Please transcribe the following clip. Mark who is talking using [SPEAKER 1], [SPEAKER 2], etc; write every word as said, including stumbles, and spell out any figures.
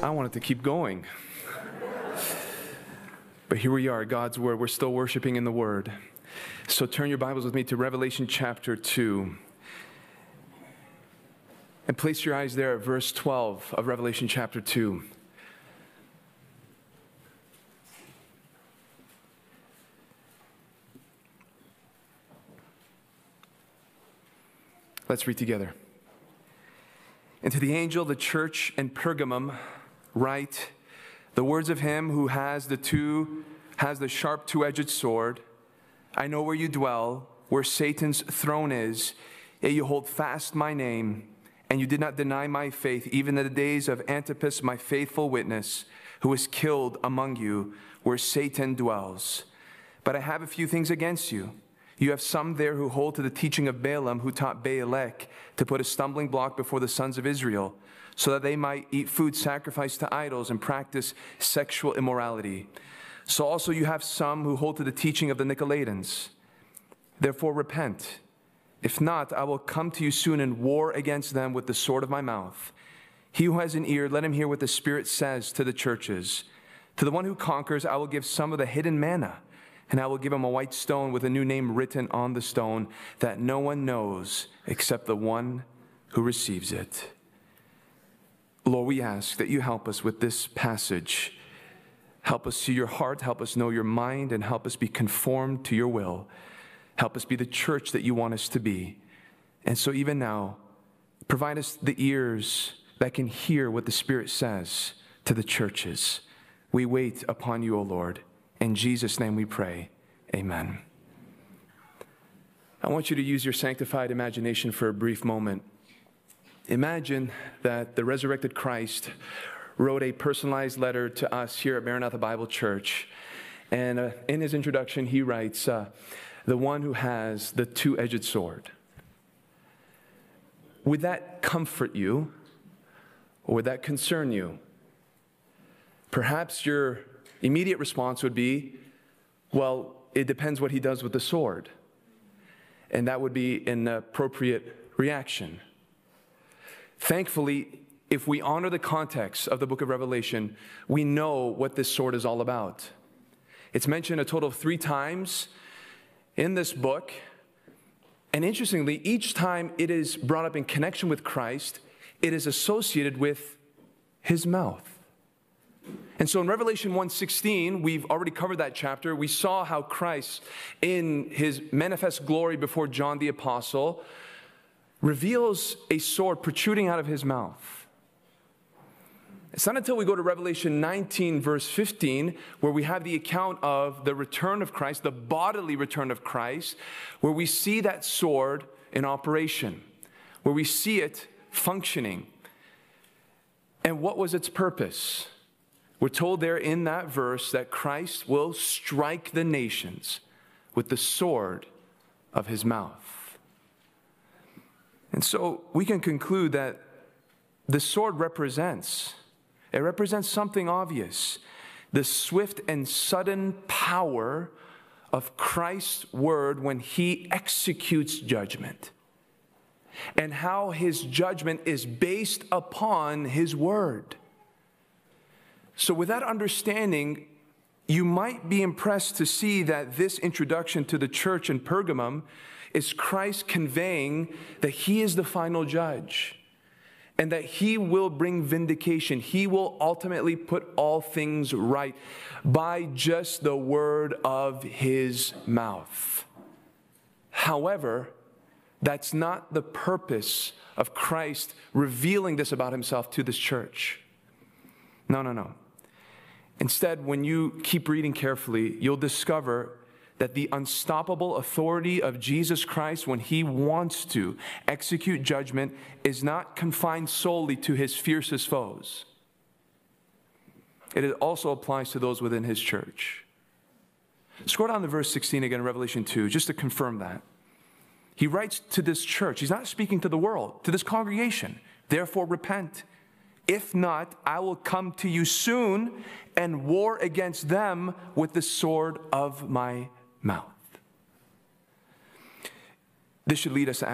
[SPEAKER 1] I wanted to keep going. But here we are, God's Word. We're still worshiping in the Word. So turn your Bibles with me to Revelation chapter two. And place your eyes there at verse twelve of Revelation chapter two. Let's read together. And to the angel of the church in Pergamum write the words of him who has the two has the sharp two-edged sword. I know where you dwell, where Satan's throne is, yet you hold fast my name, and you did not deny my faith, even in the days of Antipas, my faithful witness, who was killed among you, where Satan dwells. But I have a few things against you. You have some there who hold to the teaching of Balaam, who taught Balak to put a stumbling block before the sons of Israel, so that they might eat food sacrificed to idols and practice sexual immorality. So also you have some who hold to the teaching of the Nicolaitans. Therefore repent. If not, I will come to you soon and war against them with the sword of my mouth. He who has an ear, let him hear what the Spirit says to the churches. To the one who conquers, I will give some of the hidden manna, and I will give him a white stone with a new name written on the stone that no one knows except the one who receives it. Lord, we ask that you help us with this passage. Help us see your heart, help us know your mind, and help us be conformed to your will. Help us be the church that you want us to be. And so even now, provide us the ears that can hear what the Spirit says to the churches. We wait upon you, O Lord. In Jesus' name we pray, amen. I want you to use your sanctified imagination for a brief moment. Imagine that the resurrected Christ wrote a personalized letter to us here at Maranatha Bible Church. And uh, in his introduction, he writes, uh, the one who has the two-edged sword. Would that comfort you, or would that concern you? Perhaps your immediate response would be, well, it depends what he does with the sword. And that would be an appropriate reaction. Thankfully, if we honor the context of the book of Revelation, we know what this sword is all about. It's mentioned a total of three times in this book. And interestingly, each time it is brought up in connection with Christ, it is associated with his mouth. And so in Revelation one sixteen, we've already covered that chapter. We saw how Christ, in his manifest glory before John the Apostle, reveals a sword protruding out of his mouth. It's not until we go to Revelation nineteen, verse fifteen, where we have the account of the return of Christ, the bodily return of Christ, where we see that sword in operation, where we see it functioning. And what was its purpose? We're told there in that verse that Christ will strike the nations with the sword of his mouth. And so we can conclude that the sword represents, it represents something obvious, the swift and sudden power of Christ's word when he executes judgment, and how his judgment is based upon his word. So with that understanding, you might be impressed to see that this introduction to the church in Pergamum is Christ conveying that he is the final judge and that he will bring vindication. He will ultimately put all things right by just the word of his mouth. However, that's not the purpose of Christ revealing this about himself to this church. No, no, no. Instead, when you keep reading carefully, you'll discover that the unstoppable authority of Jesus Christ when he wants to execute judgment is not confined solely to his fiercest foes. It also applies to those within his church. Scroll down to verse sixteen again in Revelation two, just to confirm that. He writes to this church. He's not speaking to the world, to this congregation. Therefore, repent. If not, I will come to you soon and war against them with the sword of my mouth. This should lead us to